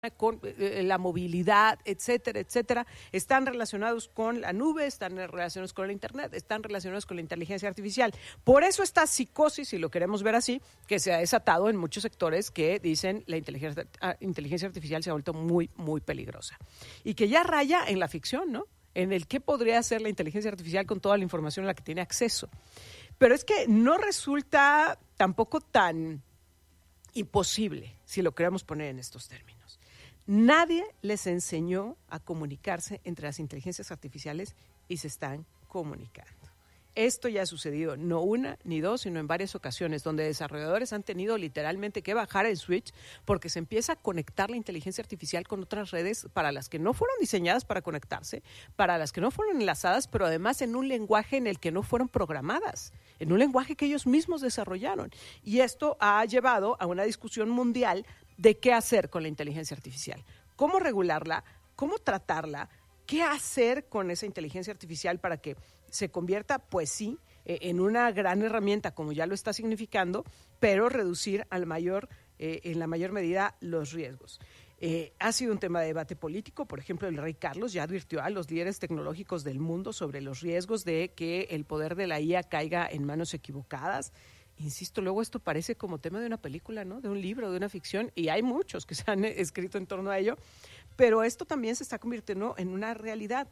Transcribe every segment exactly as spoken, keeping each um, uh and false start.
con eh, la movilidad, etcétera, etcétera, están relacionados con la nube, están relacionados con el Internet, están relacionados con la inteligencia artificial. Por eso esta psicosis, si lo queremos ver así, que se ha desatado en muchos sectores que dicen la inteligencia, inteligencia artificial se ha vuelto muy, muy peligrosa. Y que ya raya en la ficción, ¿no? En el qué podría hacer la inteligencia artificial con toda la información a la que tiene acceso. Pero es que no resulta tampoco tan imposible, si lo queremos poner en estos términos. Nadie les enseñó a comunicarse entre las inteligencias artificiales y se están comunicando. Esto ya ha sucedido no una ni dos, sino en varias ocasiones, donde desarrolladores han tenido literalmente que bajar el switch porque se empieza a conectar la inteligencia artificial con otras redes para las que no fueron diseñadas para conectarse, para las que no fueron enlazadas, pero además en un lenguaje en el que no fueron programadas, en un lenguaje que ellos mismos desarrollaron. Y esto ha llevado a una discusión mundial de qué hacer con la inteligencia artificial, cómo regularla, cómo tratarla, qué hacer con esa inteligencia artificial para que se convierta, pues sí, eh, en una gran herramienta, como ya lo está significando, pero reducir al mayor, eh, en la mayor medida los riesgos. Eh, ha sido un tema de debate político. Por ejemplo, el rey Carlos ya advirtió a los líderes tecnológicos del mundo sobre los riesgos de que el poder de la I A caiga en manos equivocadas. Insisto, luego esto parece como tema de una película, ¿no? De un libro, de una ficción, y hay muchos que se han escrito en torno a ello, pero esto también se está convirtiendo en una realidad.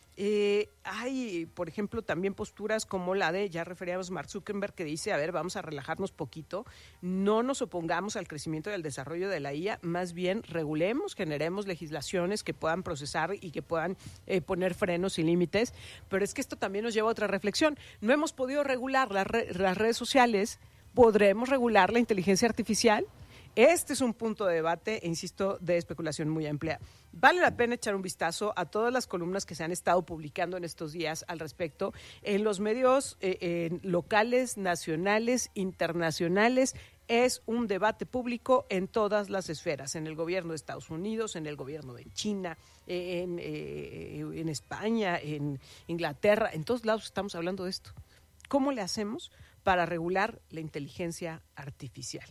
Eh, hay, por ejemplo, también posturas como la de, ya referíamos, Mark Zuckerberg, que dice, a ver, vamos a relajarnos poquito, no nos opongamos al crecimiento y al desarrollo de la I A, más bien regulemos, generemos legislaciones que puedan procesar y que puedan eh, poner frenos y límites, pero es que esto también nos lleva a otra reflexión. No hemos podido regular las, re- las redes sociales, ¿podremos regular la inteligencia artificial? Este es un punto de debate, e insisto, de especulación muy amplia. Vale la pena echar un vistazo a todas las columnas que se han estado publicando en estos días al respecto en los medios eh, eh, locales, nacionales, internacionales. Es un debate público en todas las esferas, en el gobierno de Estados Unidos, en el gobierno de China, en, eh, en España, en Inglaterra, en todos lados estamos hablando de esto. ¿Cómo le hacemos para regular la inteligencia artificial?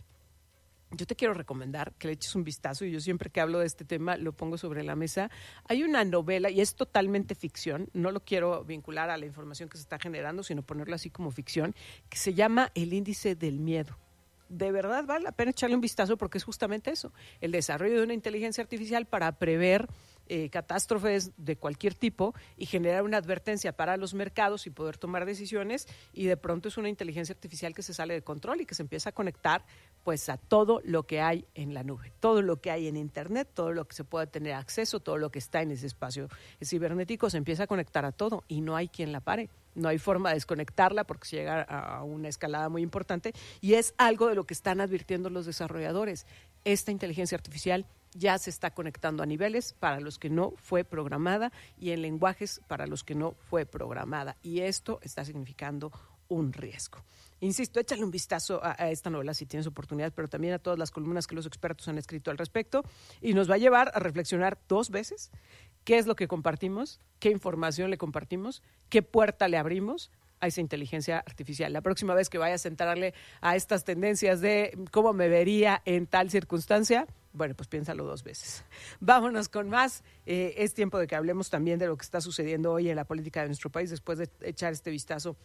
Yo te quiero recomendar que le eches un vistazo, y yo siempre que hablo de este tema lo pongo sobre la mesa. Hay una novela, y es totalmente ficción, no lo quiero vincular a la información que se está generando, sino ponerlo así como ficción, que se llama El índice del miedo. De verdad vale la pena echarle un vistazo porque es justamente eso, el desarrollo de una inteligencia artificial para prever Eh, catástrofes de cualquier tipo y generar una advertencia para los mercados y poder tomar decisiones, y de pronto es una inteligencia artificial que se sale de control y que se empieza a conectar pues a todo lo que hay en la nube, todo lo que hay en Internet, todo lo que se pueda tener acceso, todo lo que está en ese espacio cibernético, se empieza a conectar a todo y no hay quien la pare. No hay forma de desconectarla porque se llega a una escalada muy importante, y es algo de lo que están advirtiendo los desarrolladores. Esta inteligencia artificial ya se está conectando a niveles para los que no fue programada y en lenguajes para los que no fue programada. Y esto está significando un riesgo. Insisto, échale un vistazo a, a esta novela si tienes oportunidad, pero también a todas las columnas que los expertos han escrito al respecto, y nos va a llevar a reflexionar dos veces qué es lo que compartimos, qué información le compartimos, qué puerta le abrimos a esa inteligencia artificial. La próxima vez que vayas a entrarle a estas tendencias de cómo me vería en tal circunstancia, bueno, pues piénsalo dos veces. Vámonos con más. Eh, es tiempo de que hablemos también de lo que está sucediendo hoy en la política de nuestro país, después de echar este vistazo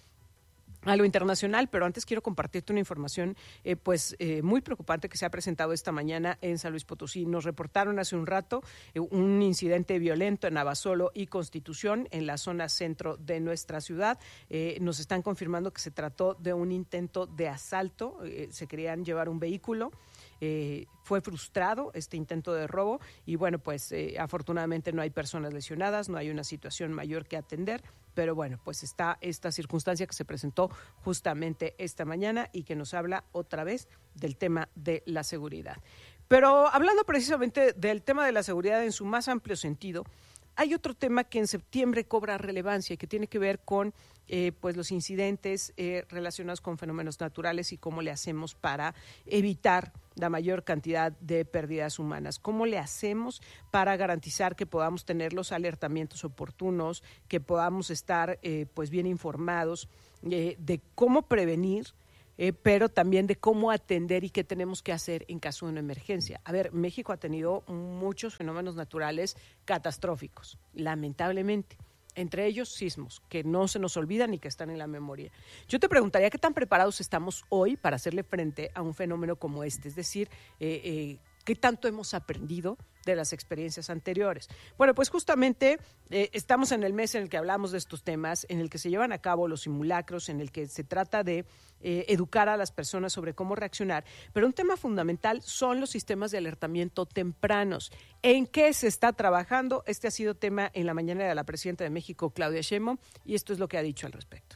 a lo internacional, pero antes quiero compartirte una información eh, pues eh, muy preocupante que se ha presentado esta mañana en San Luis Potosí. Nos reportaron hace un rato eh, un incidente violento en Abasolo y Constitución, en la zona centro de nuestra ciudad. Eh, nos están confirmando que se trató de un intento de asalto, eh, se querían llevar un vehículo. Eh, fue frustrado este intento de robo y bueno, pues eh, afortunadamente no hay personas lesionadas, no hay una situación mayor que atender, pero bueno, pues está esta circunstancia que se presentó justamente esta mañana y que nos habla otra vez del tema de la seguridad. Pero hablando precisamente del tema de la seguridad en su más amplio sentido, hay otro tema que en septiembre cobra relevancia y que tiene que ver con eh, pues los incidentes eh, relacionados con fenómenos naturales y cómo le hacemos para evitar la mayor cantidad de pérdidas humanas. ¿Cómo le hacemos para garantizar que podamos tener los alertamientos oportunos, que podamos estar eh, pues bien informados eh, de cómo prevenir eh, pero también de cómo atender y qué tenemos que hacer en caso de una emergencia. A ver, México ha tenido muchos fenómenos naturales catastróficos, lamentablemente. Entre ellos sismos, que no se nos olvidan y que están en la memoria. Yo te preguntaría qué tan preparados estamos hoy para hacerle frente a un fenómeno como este, es decir, eh, eh, qué tanto hemos aprendido de las experiencias anteriores. Bueno, pues justamente eh, estamos en el mes en el que hablamos de estos temas, en el que se llevan a cabo los simulacros, en el que se trata de eh, educar a las personas sobre cómo reaccionar, pero un tema fundamental son los sistemas de alertamiento tempranos. ¿En qué se está trabajando? Este ha sido tema en la mañana de la presidenta de México, Claudia Sheinbaum, y esto es lo que ha dicho al respecto.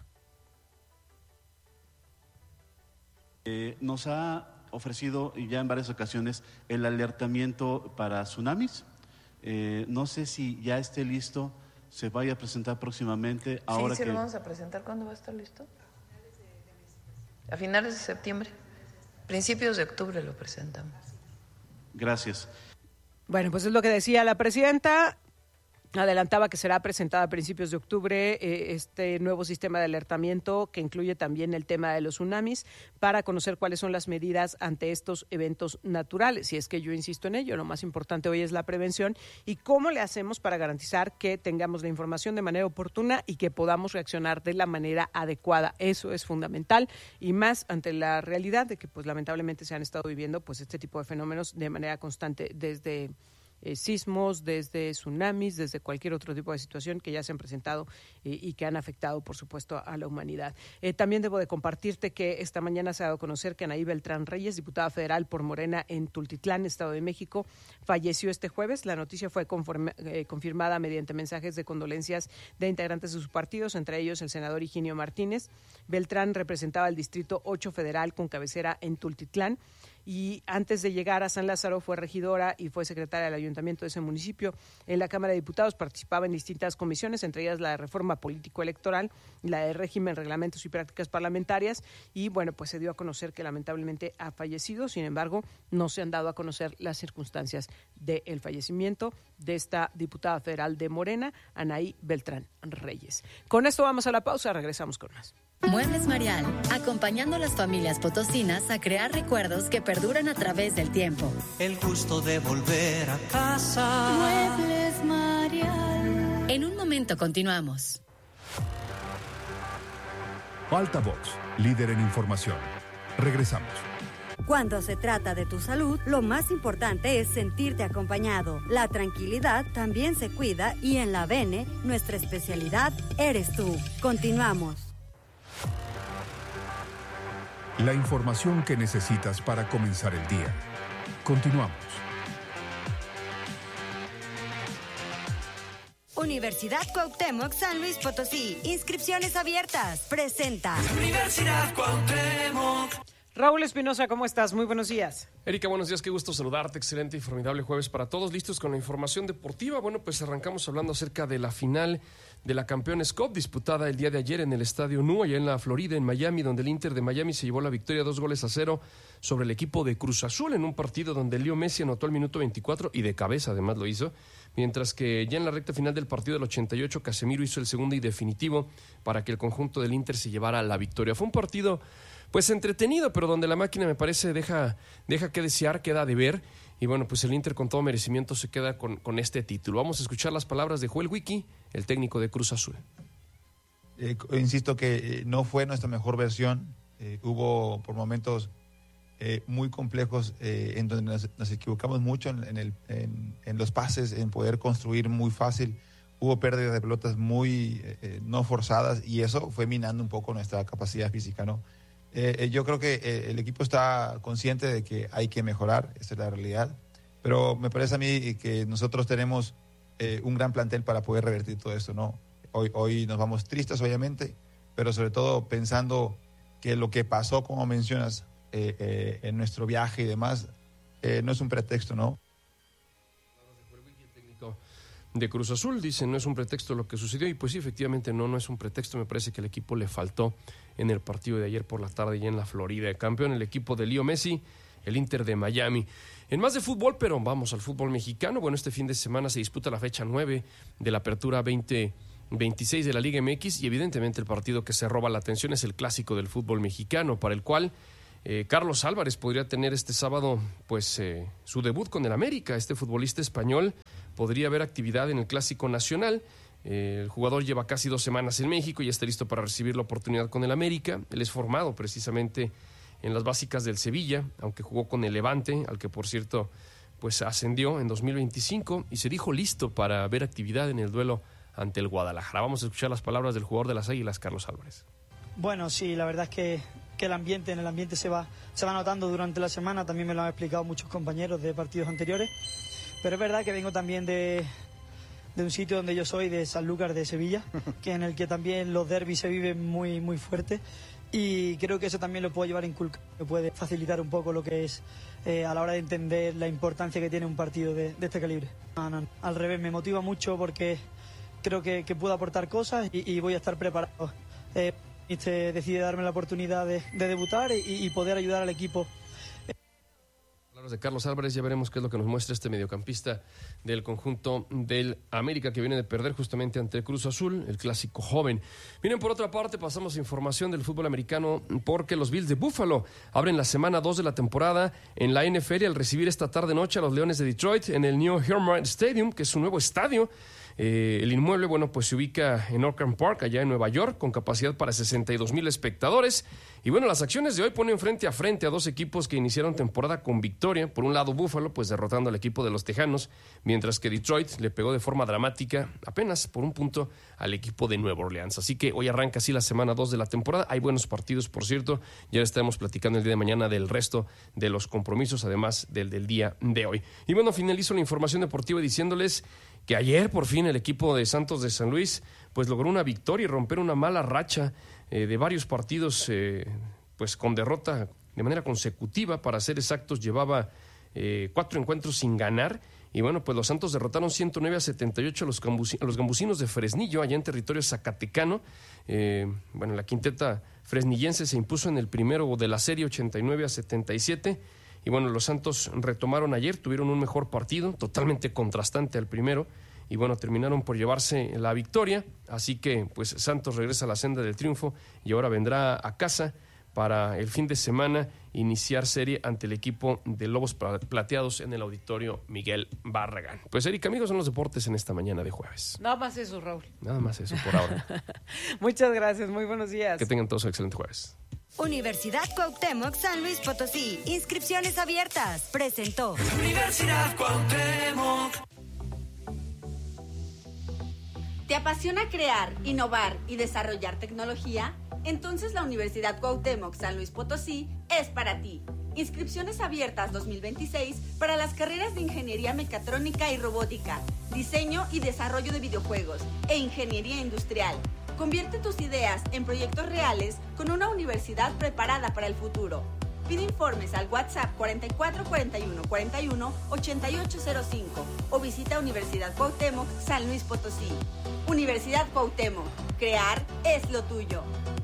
Eh, nos ha ofrecido ya en varias ocasiones el alertamiento para tsunamis. Eh, no sé si ya esté listo, se vaya a presentar próximamente. Ahora sí, sí que... lo vamos a presentar. ¿Cuándo va a estar listo? A finales de septiembre. Principios de octubre lo presentamos. Gracias. Bueno, pues es lo que decía la presidenta. Adelantaba que será presentada a principios de octubre eh, este nuevo sistema de alertamiento que incluye también el tema de los tsunamis para conocer cuáles son las medidas ante estos eventos naturales. Y es que yo insisto en ello, lo más importante hoy es la prevención y cómo le hacemos para garantizar que tengamos la información de manera oportuna y que podamos reaccionar de la manera adecuada. Eso es fundamental y más ante la realidad de que pues lamentablemente se han estado viviendo pues este tipo de fenómenos de manera constante desde Eh, sismos, desde tsunamis, desde cualquier otro tipo de situación que ya se han presentado eh, y que han afectado, por supuesto, a la humanidad. Eh, también debo de compartirte que esta mañana se ha dado a conocer que Anaí Beltrán Reyes, diputada federal por Morena en Tultitlán, Estado de México, falleció este jueves. La noticia fue conforme, eh, confirmada mediante mensajes de condolencias de integrantes de sus partidos, entre ellos el senador Higinio Martínez. Beltrán representaba el Distrito ocho Federal con cabecera en Tultitlán. Y antes de llegar a San Lázaro fue regidora y fue secretaria del ayuntamiento de ese municipio. En la Cámara de Diputados participaba en distintas comisiones, entre ellas la de Reforma Político-Electoral, la de Régimen, Reglamentos y Prácticas Parlamentarias, y bueno, pues se dio a conocer que lamentablemente ha fallecido. Sin embargo, no se han dado a conocer las circunstancias del fallecimiento de esta diputada federal de Morena, Anaí Beltrán Reyes. Con esto vamos a la pausa, regresamos con más. Muebles Marial, acompañando a las familias potosinas a crear recuerdos que perduran a través del tiempo. El gusto de volver a casa. Muebles Marial. En un momento continuamos. Altavox, líder en información. Regresamos. Cuando se trata de tu salud, lo más importante es sentirte acompañado. La tranquilidad también se cuida y en la Bene, nuestra especialidad eres tú. Continuamos. La información que necesitas para comenzar el día. Continuamos. Universidad Cuauhtémoc San Luis Potosí. Inscripciones abiertas. Presenta. Universidad Cuauhtémoc. Raúl Espinosa, ¿cómo estás? Muy buenos días. Erika, buenos días, qué gusto saludarte, excelente y formidable jueves para todos, listos con la información deportiva. Bueno, pues arrancamos hablando acerca de la final de la Campeones Cup disputada el día de ayer en el Estadio N U, allá en la Florida, en Miami, donde el Inter de Miami se llevó la victoria dos goles a cero sobre el equipo de Cruz Azul en un partido donde Leo Messi anotó al minuto veinticuatro y de cabeza además lo hizo, mientras que ya en la recta final del partido del ochenta y ocho Casemiro hizo el segundo y definitivo para que el conjunto del Inter se llevara la victoria. Fue un partido pues entretenido, pero donde la máquina me parece deja, deja que desear, queda de ver. Y bueno, pues el Inter con todo merecimiento se queda con, con este título. Vamos a escuchar las palabras de Joel Wiki, el técnico de Cruz Azul. Eh, insisto que eh, no fue nuestra mejor versión. Eh, hubo por momentos eh, muy complejos eh, en donde nos, nos equivocamos mucho en, en, el, en, en los pases, en poder construir muy fácil. Hubo pérdidas de pelotas muy eh, no forzadas y eso fue minando un poco nuestra capacidad física, ¿no? Eh, yo creo que eh, el equipo está consciente de que hay que mejorar, esa es la realidad, pero me parece a mí que nosotros tenemos eh, un gran plantel para poder revertir todo esto, ¿no? Hoy, hoy nos vamos tristes, obviamente, pero sobre todo pensando que lo que pasó, como mencionas, eh, eh, en nuestro viaje y demás, eh, no es un pretexto, ¿no? De Cruz Azul, dicen, no es un pretexto lo que sucedió, y pues sí, efectivamente no, no es un pretexto. Me parece que el equipo le faltó en el partido de ayer por la tarde y en la Florida. El campeón, el equipo de Leo Messi, el Inter de Miami. En más de fútbol, pero vamos al fútbol mexicano. Bueno, este fin de semana se disputa la fecha nueve de la Apertura veinte veintiséis de la Liga M X, y evidentemente el partido que se roba la atención es el clásico del fútbol mexicano, para el cual eh, Carlos Álvarez podría tener este sábado pues eh, su debut con el América. Este futbolista español podría haber actividad en el Clásico Nacional. Eh, el jugador lleva casi dos semanas en México y está listo para recibir la oportunidad con el América. Él es formado precisamente en las básicas del Sevilla, aunque jugó con el Levante, al que por cierto pues ascendió en dos mil veinticinco, y se dijo listo para ver actividad en el duelo ante el Guadalajara. Vamos a escuchar las palabras del jugador de las Águilas, Carlos Álvarez. Bueno, sí, la verdad es que, que el ambiente, en el ambiente se va, se va notando durante la semana. También me lo han explicado muchos compañeros de partidos anteriores. Pero es verdad que vengo también de, de un sitio donde yo soy, de Sanlúcar de Sevilla, que en el que también los derbis se viven muy, muy fuerte. Y creo que eso también lo puedo llevar a inculcar, me puede facilitar un poco lo que es eh, a la hora de entender la importancia que tiene un partido de, de este calibre. No, no, no. Al revés, me motiva mucho porque creo que, que puedo aportar cosas y, y voy a estar preparado. Eh, este decide darme la oportunidad de, de debutar y, y poder ayudar al equipo. De Carlos Álvarez, ya veremos qué es lo que nos muestra este mediocampista del conjunto del América, que viene de perder justamente ante Cruz Azul, el clásico joven. Miren, por otra parte, pasamos a información del fútbol americano, porque los Bills de Buffalo abren la semana dos de la temporada en la N F L al recibir esta tarde-noche a los Leones de Detroit en el New Hermann Stadium, que es su nuevo estadio. Eh, el inmueble, bueno, pues se ubica en Orchard Park, allá en Nueva York, con capacidad para sesenta y dos mil espectadores. Y bueno, las acciones de hoy ponen frente a frente a dos equipos que iniciaron temporada con victoria. Por un lado, Buffalo, pues derrotando al equipo de los Tejanos, mientras que Detroit le pegó de forma dramática, apenas por un punto, al equipo de Nueva Orleans. Así que hoy arranca así la semana dos de la temporada. Hay buenos partidos, por cierto. Ya estaremos platicando el día de mañana del resto de los compromisos, además del del día de hoy. Y bueno, finalizo la información deportiva diciéndoles que ayer por fin el equipo de Santos de San Luis pues logró una victoria y romper una mala racha eh, de varios partidos eh, pues con derrota de manera consecutiva. Para ser exactos, llevaba eh, cuatro encuentros sin ganar. Y bueno, pues los Santos derrotaron ciento nueve a setenta y ocho a los, gambusi- a los gambusinos de Fresnillo, allá en territorio zacatecano. Eh, bueno, la quinteta fresnillense se impuso en el primero de la serie ochenta y nueve a setenta y siete. Y bueno, los Santos retomaron ayer, tuvieron un mejor partido, totalmente contrastante al primero, y bueno, terminaron por llevarse la victoria. Así que pues Santos regresa a la senda del triunfo y ahora vendrá a casa para el fin de semana iniciar serie ante el equipo de Lobos Plateados en el Auditorio Miguel Barragán. Pues Erika, amigos, son los deportes en esta mañana de jueves. Nada más eso, Raúl. Nada más eso por ahora. Muchas gracias, muy buenos días. Que tengan todos un excelente jueves. Universidad Cuauhtémoc San Luis Potosí. Inscripciones abiertas. Presentó. Universidad Cuauhtémoc. ¿Te apasiona crear, innovar y desarrollar tecnología? Entonces la Universidad Cuauhtémoc San Luis Potosí es para ti. Inscripciones abiertas dos mil veintiséis para las carreras de Ingeniería Mecatrónica y Robótica, Diseño y Desarrollo de Videojuegos e Ingeniería Industrial. Convierte tus ideas en proyectos reales con una universidad preparada para el futuro. Pide informes al WhatsApp cuarenta y cuatro cuarenta y uno cuarenta y uno ochenta y ocho cero cinco o visita Universidad Cuauhtémoc San Luis Potosí. Universidad Cuauhtémoc, crear es lo tuyo.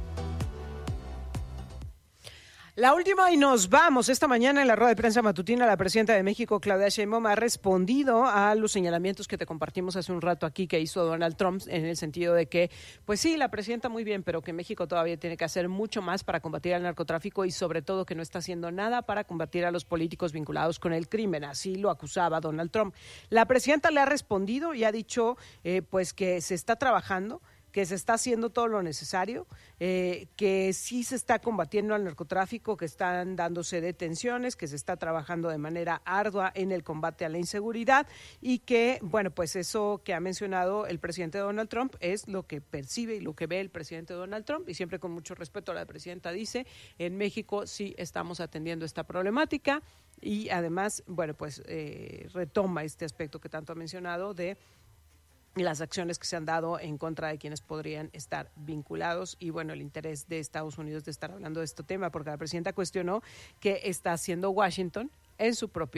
La última y nos vamos. Esta mañana en la rueda de prensa matutina la presidenta de México, Claudia Sheinbaum, ha respondido a los señalamientos que te compartimos hace un rato aquí que hizo Donald Trump, en el sentido de que, pues sí, la presidenta muy bien, pero que México todavía tiene que hacer mucho más para combatir al narcotráfico y sobre todo que no está haciendo nada para combatir a los políticos vinculados con el crimen. Así lo acusaba Donald Trump. La presidenta le ha respondido y ha dicho eh, pues que se está trabajando, que se está haciendo todo lo necesario, eh, que sí se está combatiendo al narcotráfico, que están dándose detenciones, que se está trabajando de manera ardua en el combate a la inseguridad y que, bueno, pues eso que ha mencionado el presidente Donald Trump es lo que percibe y lo que ve el presidente Donald Trump, y siempre con mucho respeto la presidenta dice, en México sí estamos atendiendo esta problemática y además, bueno, pues eh, retoma este aspecto que tanto ha mencionado de las acciones que se han dado en contra de quienes podrían estar vinculados y, bueno, el interés de Estados Unidos de estar hablando de este tema, porque la presidenta cuestionó qué está haciendo Washington en su propio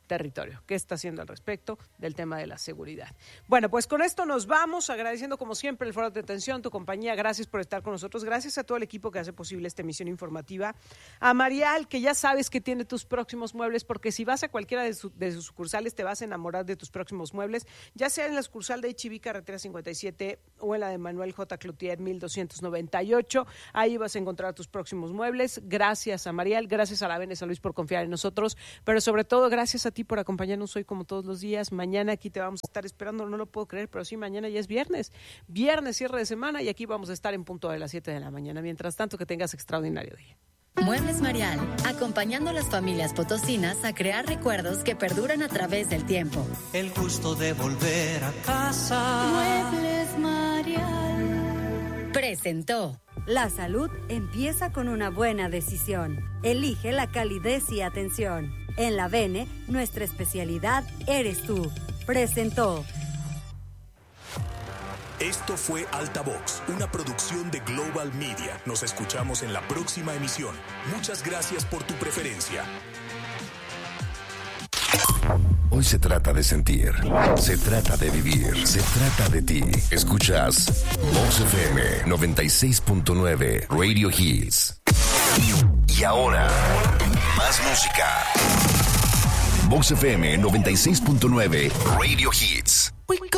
territorio. ¿Qué está haciendo al respecto del tema de la seguridad? Bueno, pues con esto nos vamos, agradeciendo como siempre el foro de atención, tu compañía, gracias por estar con nosotros, gracias a todo el equipo que hace posible esta emisión informativa, a Marial, que ya sabes que tiene tus próximos muebles, porque si vas a cualquiera de, su, de sus sucursales te vas a enamorar de tus próximos muebles, ya sea en la sucursal de H I V, carretera cincuenta y siete, o en la de Manuel J. Cloutier, mil doscientos noventa y ocho, ahí vas a encontrar tus próximos muebles. Gracias a Marial, gracias a la Vene San Luis por confiar en nosotros, pero sobre todo gracias a ti por acompañarnos hoy como todos los días. Mañana aquí te vamos a estar esperando, no lo puedo creer, pero sí, mañana ya es viernes, viernes, cierre de semana, y aquí vamos a estar en punto de las siete de la mañana. Mientras tanto, que tengas extraordinario día. Muebles Marial, acompañando a las familias potosinas a crear recuerdos que perduran a través del tiempo. El gusto de volver a casa. Muebles Marial presentó. La salud empieza con una buena decisión. Elige la calidez y atención. En la Vene, nuestra especialidad eres tú. Presentó. Esto fue Altavox, una producción de Global Media. Nos escuchamos en la próxima emisión. Muchas gracias por tu preferencia. Hoy se trata de sentir, se trata de vivir, se trata de ti. Escuchas Vox F M noventa y seis punto nueve Radio Hits. Y ahora, más música. Vox F M noventa y seis punto nueve Radio Hits.